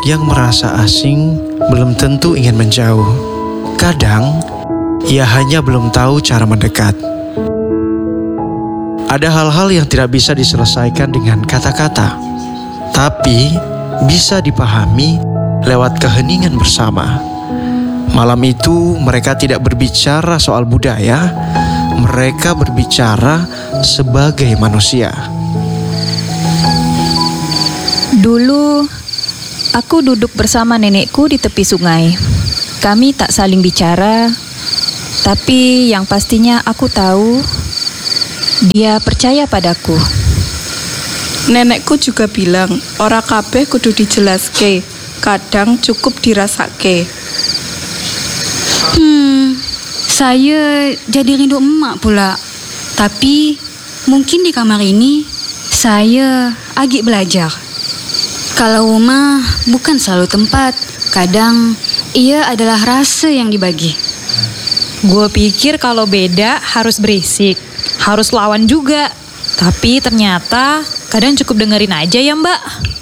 Yang merasa asing belum tentu ingin menjauh. Kadang, ia hanya belum tahu cara mendekat. Ada hal-hal yang tidak bisa diselesaikan dengan kata-kata, tapi bisa dipahami lewat keheningan bersama. Malam itu mereka tidak berbicara soal budaya, mereka berbicara sebagai manusia. Dulu, aku duduk bersama nenekku di tepi sungai. Kami tak saling bicara, tapi yang pastinya aku tahu dia percaya padaku. Nenekku juga bilang, ora kabeh kudu dijelaske, kadang cukup dirasake. Saya jadi rindu emak pula. Tapi mungkin di kamar ini saya agak belajar. Kalau rumah bukan selalu tempat, kadang ia adalah rasa yang dibagi. Gue pikir kalau beda harus berisik, harus lawan juga. Tapi ternyata kadang cukup dengerin aja ya Mbak.